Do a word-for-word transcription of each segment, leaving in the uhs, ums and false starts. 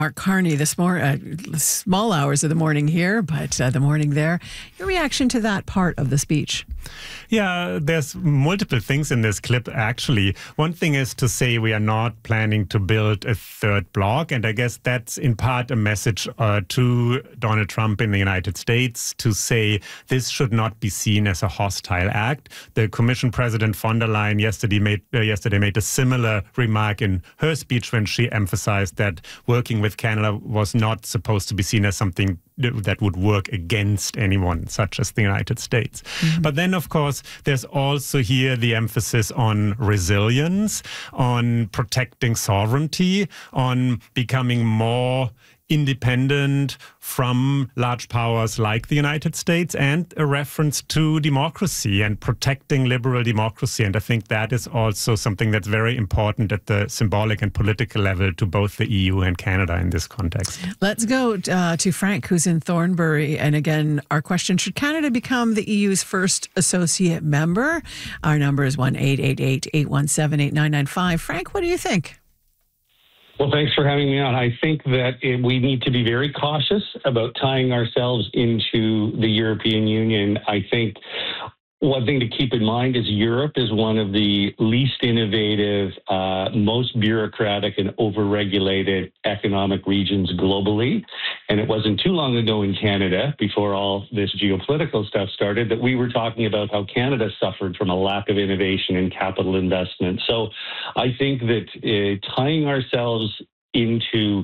Mark Carney, this mor- uh, small hours of the morning here, but uh, the morning there. Your reaction to that part of the speech? Yeah, there's multiple things in this clip, actually. One thing is to say we are not planning to build a third bloc. And I guess that's in part a message uh, to Donald Trump in the United States to say this should not be seen as a hostile act. The Commission President von der Leyen yesterday made, uh, yesterday made a similar remark in her speech when she emphasized that working with Canada was not supposed to be seen as something that would work against anyone, such as the United States. Mm-hmm. But then, of course, there's also here the emphasis on resilience, on protecting sovereignty, on becoming more independent from large powers like the United States, and a reference to democracy and protecting liberal democracy. And I think that is also something that's very important at the symbolic and political level to both the E U and Canada in this context. Let's go uh, to Frank, who's in Thornbury. And again, our question, should Canada become the E U's first associate member? Our number is one eight eight eight, eight one seven, eight nine nine five. Frank, what do you think? Well, thanks for having me on. I think that it, we need to be very cautious about tying ourselves into the European Union. I think one thing to keep in mind is Europe is one of the least innovative, uh, most bureaucratic and overregulated economic regions globally. And it wasn't too long ago in Canada, before all this geopolitical stuff started, that we were talking about how Canada suffered from a lack of innovation and capital investment. So I think that uh, tying ourselves into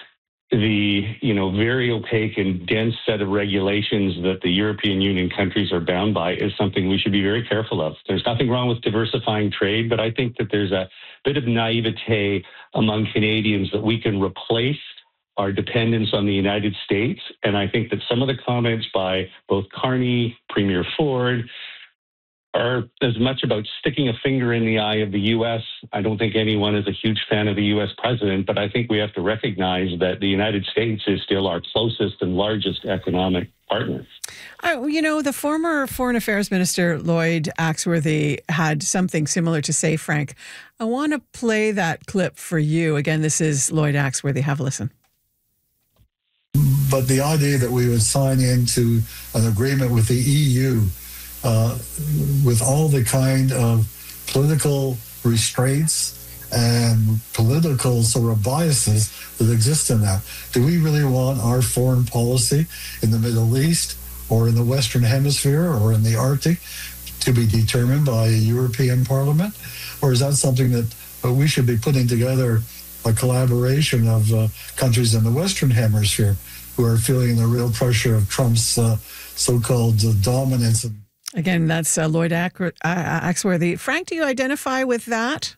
the you know very opaque and dense set of regulations that the European Union countries are bound by is something we should be very careful of. There's nothing wrong with diversifying trade, but I think that there's a bit of naivete among Canadians that we can replace our dependence on the United States. And I think that some of the comments by both Carney, Premier Ford, are as much about sticking a finger in the eye of the U S. I don't think anyone is a huge fan of the U S president, but I think we have to recognize that the United States is still our closest and largest economic partner. Uh, you know, the former Foreign Affairs Minister, Lloyd Axworthy, had something similar to say, Frank. I want to play that clip for you. Again, this is Lloyd Axworthy. Have a listen. But the idea that we would sign into an agreement with the E U Uh, with all the kind of political restraints and political sort of biases that exist in that. Do we really want our foreign policy in the Middle East or in the Western Hemisphere or in the Arctic to be determined by a European Parliament? Or is that something that uh, we should be putting together a collaboration of uh, countries in the Western Hemisphere who are feeling the real pressure of Trump's uh, so-called uh, dominance? Again, that's uh, Lloyd Axworthy. Frank, do you identify with that?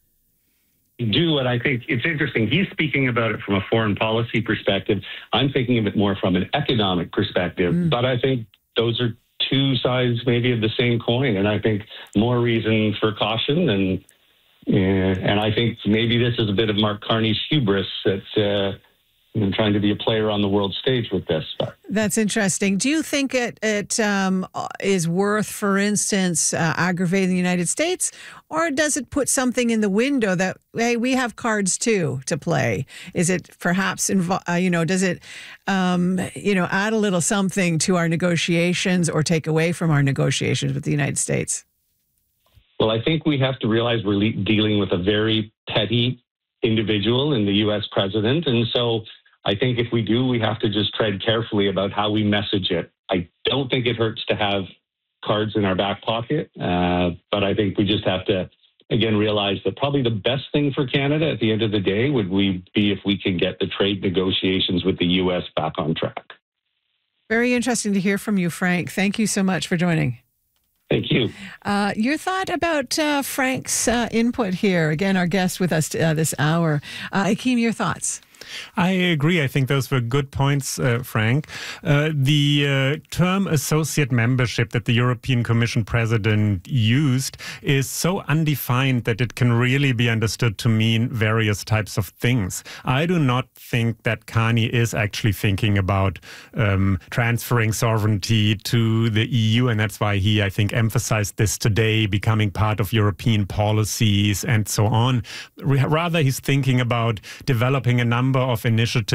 I do, and I think it's interesting. He's speaking about it from a foreign policy perspective. I'm thinking of it more from an economic perspective. Mm. But I think those are two sides maybe of the same coin. And I think more reason for caution. And, uh, and I think maybe this is a bit of Mark Carney's hubris that uh, and trying to be a player on the world stage with this. That's interesting. Do you think it it um, is worth, for instance, uh, aggravating the United States, or does it put something in the window that, hey, we have cards too to play? Is it perhaps, invo- uh, you know, does it, um, you know, add a little something to our negotiations or take away from our negotiations with the United States? Well, I think we have to realize we're le- dealing with a very petty individual in the U S president, and so I think if we do, we have to just tread carefully about how we message it. I don't think it hurts to have cards in our back pocket, uh, but I think we just have to, again, realize that probably the best thing for Canada at the end of the day would we be if we can get the trade negotiations with the U S back on track. Very interesting to hear from you, Frank. Thank you so much for joining. Thank you. Uh, your thought about uh, Frank's uh, input here. Again, our guest with us uh, this hour. Uh, Akeem, your thoughts? I agree. I think those were good points, uh, Frank. Uh, the uh, term associate membership that the European Commission president used is so undefined that it can really be understood to mean various types of things. I do not think that Carney is actually thinking about um, transferring sovereignty to the E U, and that's why he, I think, emphasized this today, becoming part of European policies and so on. Rather, he's thinking about developing a number number of initiatives